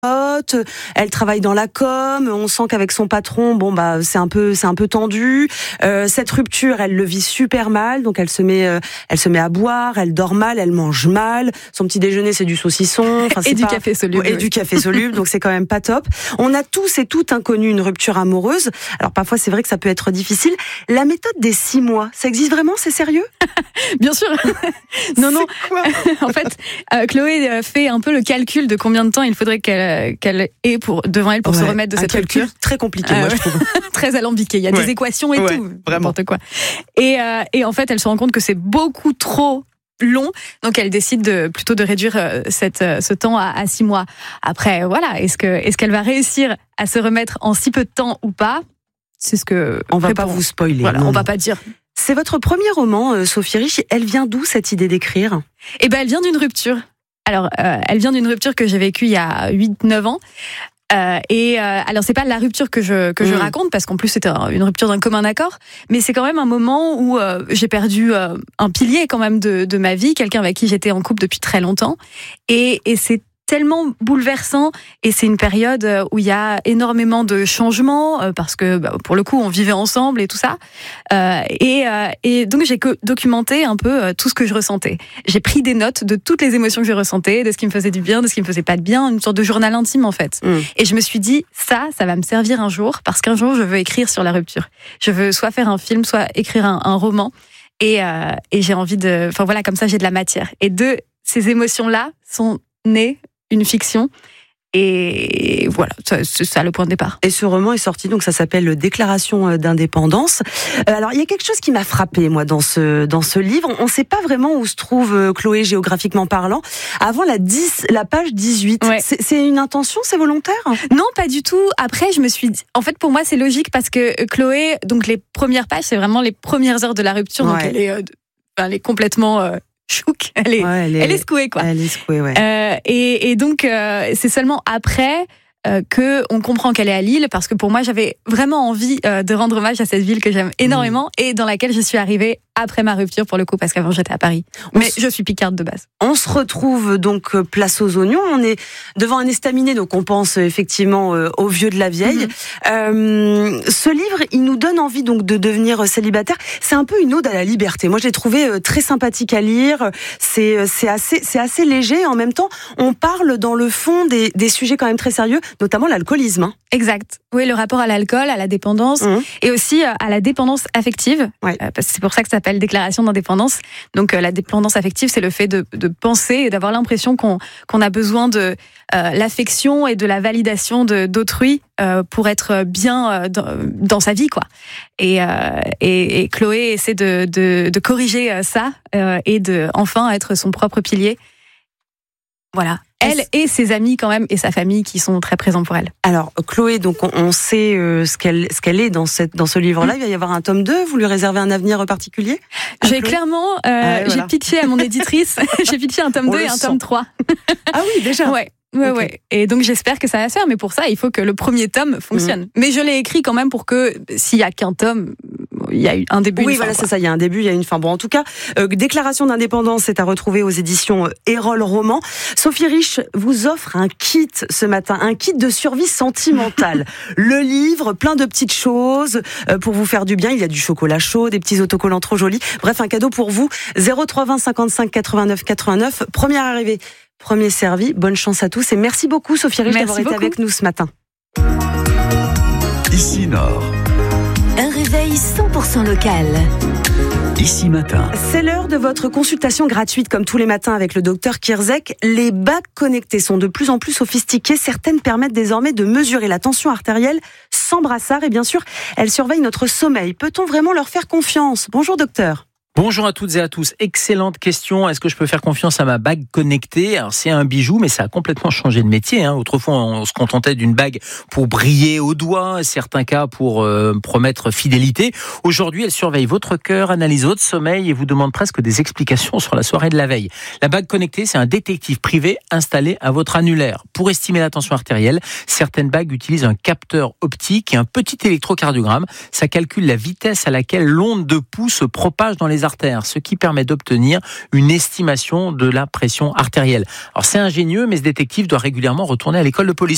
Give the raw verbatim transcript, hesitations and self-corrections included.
Elle travaille dans la com, on sent qu'avec son patron, bon bah c'est un peu c'est un peu tendu. Euh, cette rupture, elle le vit super mal, donc elle se met euh, elle se met à boire, elle dort mal, elle mange mal. Son petit déjeuner c'est du saucisson, enfin, c'est et du pas... café soluble. Et oui. du café soluble, donc c'est quand même pas top. On a tous et toutes hein, connu une rupture amoureuse. Alors parfois c'est vrai que ça peut être difficile. La méthode des six mois, ça existe vraiment? C'est sérieux? Bien sûr. non non. En fait, euh, Chloé fait un peu le calcul de combien de temps il faudrait qu'elle qu'elle ait pour, devant elle pour ouais, se remettre de cette rupture. Très compliqué, euh, moi, je trouve. Très alambiqué. Il y a ouais. des équations et ouais, tout. N'importe quoi. Et, euh, et en fait, elle se rend compte que c'est beaucoup trop long. Donc, elle décide de, plutôt de réduire cette, ce temps à, à six mois. Après, voilà. Est-ce que, est-ce qu'elle va réussir à se remettre en si peu de temps ou pas? C'est ce que. On va pas vous spoiler. Voilà, non, on non. va pas dire. C'est votre premier roman, euh, Sophie Rich. Elle vient d'où, cette idée d'écrire? Eh ben, elle vient d'une rupture. Alors, euh, elle vient d'une rupture que j'ai vécue il y a huit neuf ans. Euh, et euh, alors, c'est pas la rupture que je que mmh. je raconte, parce qu'en plus, c'était une rupture d'un commun accord. Mais c'est quand même un moment où euh, j'ai perdu euh, un pilier quand même de, de ma vie, quelqu'un avec qui j'étais en couple depuis très longtemps. Et, et c'est tellement bouleversant, et c'est une période où il y a énormément de changements parce que bah, pour le coup on vivait ensemble et tout ça euh, et, euh, et donc j'ai documenté un peu euh, tout ce que je ressentais. J'ai pris des notes de toutes les émotions que je ressentais, de ce qui me faisait du bien, de ce qui me faisait pas de bien, une sorte de journal intime en fait. Mmh. Et je me suis dit ça, ça va me servir un jour, parce qu'un jour je veux écrire sur la rupture. Je veux soit faire un film, soit écrire un, un roman, et, euh, et j'ai envie de, enfin voilà, comme ça j'ai de la matière. Et de ces émotions là sont nées une fiction, et voilà, c'est ça le point de départ. Et ce roman est sorti, donc ça s'appelle Déclaration d'indépendance. Alors il y a quelque chose qui m'a frappée moi dans ce dans ce livre. On ne sait pas vraiment où se trouve Chloé géographiquement parlant. Avant la dix, la page dix-huit, ouais. c'est, c'est une intention, c'est volontaire? Non, pas du tout. Après, je me suis dit, en fait, pour moi, c'est logique parce que Chloé, donc les premières pages, c'est vraiment les premières heures de la rupture, ouais. donc elle est, euh, elle est complètement euh, chouk, elle est, ouais, elle est, elle est secouée quoi. Elle est secouée, ouais. Euh, et, et donc euh, c'est seulement après euh, que on comprend qu'elle est à Lille, parce que pour moi j'avais vraiment envie euh, de rendre hommage à cette ville que j'aime énormément mmh. et dans laquelle je suis arrivée après ma rupture pour le coup, parce qu'avant j'étais à Paris. Mais on je suis picarde de base. On se retrouve donc place aux oignons. On est devant un estaminet, donc on pense effectivement euh, au vieux de la vieille. Mmh. Euh, ce livre, il nous donne envie donc de devenir célibataire. C'est un peu une ode à la liberté. Moi, je l'ai trouvé euh, très sympathique à lire. C'est c'est assez c'est assez léger. En même temps, on parle dans le fond des des sujets quand même très sérieux, notamment l'alcoolisme. Hein. Exact. Oui, le rapport à l'alcool, à la dépendance, mmh. et aussi à la dépendance affective. Ouais. Euh, parce que c'est pour ça que ça s'appelle Déclaration d'indépendance. Donc euh, la dépendance affective, c'est le fait de, de penser et d'avoir l'impression qu'on, qu'on a besoin de euh, l'affection et de la validation de, d'autrui euh, pour être bien euh, dans, dans sa vie, quoi. Et, euh, et, et Chloé essaie de, de, de corriger ça euh, et de enfin être son propre pilier. Voilà. Elle et ses amis quand même, et sa famille qui sont très présents pour elle. Alors Chloé, donc on, on sait euh, ce qu'elle ce qu'elle est dans cette dans ce livre-là. Mmh. Il va y avoir un tome deux. Vous lui réservez un avenir particulier? J'ai Chloé clairement, euh, ah, ouais, voilà. j'ai pitché à mon éditrice. J'ai pitché un tome on deux et un sent. tome trois. Ah oui, déjà. Ouais. Ouais, okay. ouais. Et donc j'espère que ça va se faire, mais pour ça, il faut que le premier tome fonctionne. Mmh. Mais je l'ai écrit quand même pour que s'il y a qu'un tome, il y a eu un début. Oui, une voilà, fin, c'est ça. Il y a un début, il y a une fin. Bon, en tout cas, euh, Déclaration d'indépendance, c'est à retrouver aux éditions Erol Roman. Sophie Rich vous offre un kit ce matin, un kit de survie sentimentale. Le livre, plein de petites choses euh, pour vous faire du bien. Il y a du chocolat chaud, des petits autocollants trop jolis. Bref, un cadeau pour vous. zéro trois vingt cinquante-cinq quatre-vingt-neuf quatre-vingt-neuf. Première arrivée. Premier servi, bonne chance à tous et merci beaucoup Sophie Rich d'avoir été avec nous ce matin. Ici Nord. Un réveil cent pour cent local. Ici Matin. C'est l'heure de votre consultation gratuite comme tous les matins avec le docteur Kierzek. Les bagues connectées sont de plus en plus sophistiquées. Certaines permettent désormais de mesurer la tension artérielle sans brassard et bien sûr, elles surveillent notre sommeil. Peut-on vraiment leur faire confiance? Bonjour docteur. Bonjour à toutes et à tous. Excellente question. Est-ce que je peux faire confiance à ma bague connectée? Alors, c'est un bijou, mais ça a complètement changé de métier. Hein. Autrefois, on se contentait d'une bague pour briller au doigt, certains cas pour euh, promettre fidélité. Aujourd'hui, elle surveille votre cœur, analyse votre sommeil et vous demande presque des explications sur la soirée de la veille. La bague connectée, c'est un détective privé installé à votre annulaire. Pour estimer la tension artérielle, certaines bagues utilisent un capteur optique et un petit électrocardiogramme. Ça calcule la vitesse à laquelle l'onde de pouls se propage dans les artères, ce qui permet d'obtenir une estimation de la pression artérielle. Alors c'est ingénieux, mais ce détective doit régulièrement retourner à l'école de police.